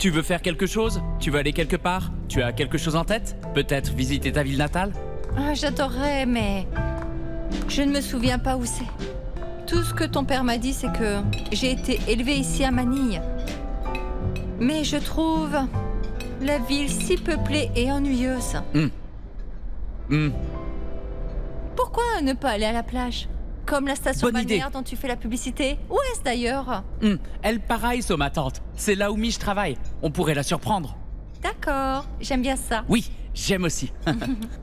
Tu veux faire quelque chose? Tu veux aller quelque part? Tu as quelque chose en tête? Peut-être visiter ta ville natale? Ah, j'adorerais, mais je ne me souviens pas où c'est. Tout ce que ton père m'a dit, c'est que j'ai été élevée ici à Manille. Mais je trouve la ville si peuplée et ennuyeuse. Pourquoi ne pas aller à la plage? Comme la station Bonne idée. balnéaire dont tu fais la publicité. Où est-ce d'ailleurs? Elle Paraíso, ma tante. C'est là où Mich travaille. On pourrait la surprendre. D'accord, j'aime bien ça. Oui, j'aime aussi.